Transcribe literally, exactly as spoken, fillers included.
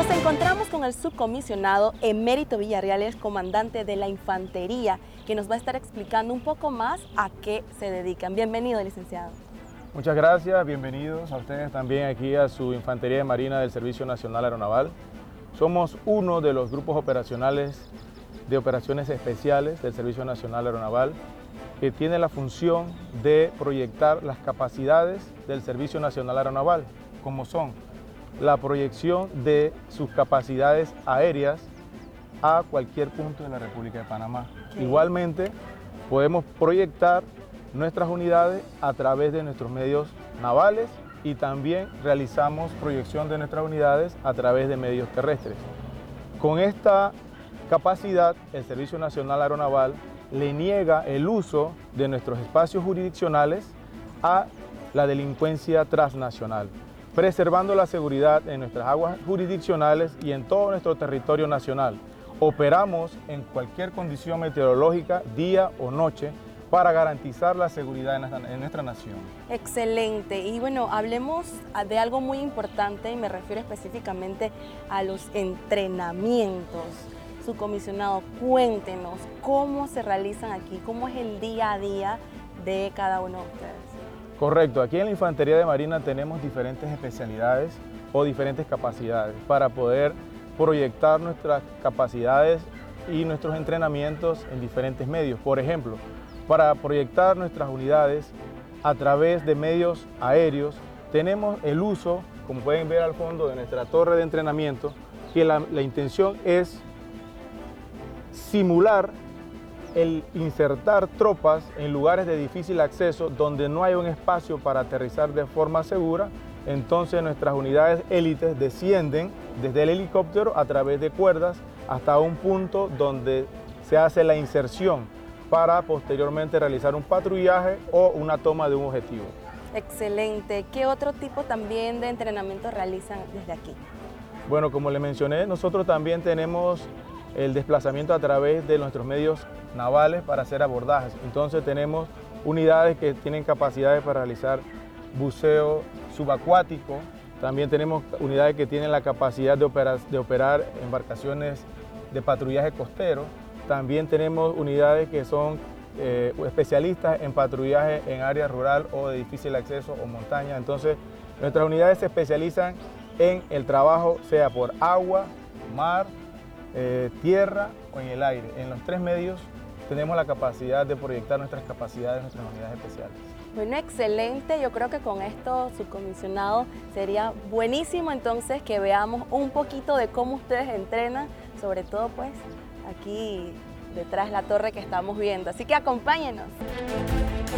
Nos encontramos con el subcomisionado Emérito Villarreal, comandante de la Infantería, que nos va a estar explicando un poco más a qué se dedican. Bienvenido, licenciado. Muchas gracias, bienvenidos a ustedes también aquí a su Infantería de Marina del Servicio Nacional Aeronaval. Somos uno de los grupos operacionales de operaciones especiales del Servicio Nacional Aeronaval que tiene la función de proyectar las capacidades del Servicio Nacional Aeronaval, como son la proyección de sus capacidades aéreas a cualquier punto de la República de Panamá. Okay. Igualmente, podemos proyectar nuestras unidades a través de nuestros medios navales y también realizamos proyección de nuestras unidades a través de medios terrestres. Con esta capacidad, el Servicio Nacional Aeronaval le niega el uso de nuestros espacios jurisdiccionales a la delincuencia transnacional, preservando la seguridad en nuestras aguas jurisdiccionales y en todo nuestro territorio nacional. Operamos en cualquier condición meteorológica, día o noche, para garantizar la seguridad en nuestra, en nuestra nación. Excelente. Y bueno, hablemos de algo muy importante y me refiero específicamente a los entrenamientos. Subcomisionado, cuéntenos cómo se realizan aquí, cómo es el día a día de cada uno de ustedes. Correcto, aquí en la Infantería de Marina tenemos diferentes especialidades o diferentes capacidades para poder proyectar nuestras capacidades y nuestros entrenamientos en diferentes medios. Por ejemplo, para proyectar nuestras unidades a través de medios aéreos, tenemos el uso, como pueden ver al fondo, de nuestra torre de entrenamiento, que la, la intención es simular el insertar tropas en lugares de difícil acceso donde no hay un espacio para aterrizar de forma segura. Entonces nuestras unidades élites descienden desde el helicóptero a través de cuerdas hasta un punto donde se hace la inserción para posteriormente realizar un patrullaje o una toma de un objetivo. Excelente. ¿Qué otro tipo también de entrenamiento realizan desde aquí? Bueno, como le mencioné, nosotros también tenemos el desplazamiento a través de nuestros medios navales para hacer abordajes. Entonces tenemos unidades que tienen capacidades para realizar buceo subacuático. También tenemos unidades que tienen la capacidad de operar, de operar embarcaciones de patrullaje costero. También tenemos unidades que son eh, especialistas en patrullaje en área rural o de difícil acceso o montaña. Entonces nuestras unidades se especializan en el trabajo sea por agua, mar, Eh, tierra o en el aire. En los tres medios tenemos la capacidad de proyectar nuestras capacidades, nuestras unidades especiales. Bueno, excelente. Yo creo que con esto, subcomisionado, sería buenísimo entonces que veamos un poquito de cómo ustedes entrenan, sobre todo pues aquí detrás de la torre que estamos viendo. Así que acompáñenos.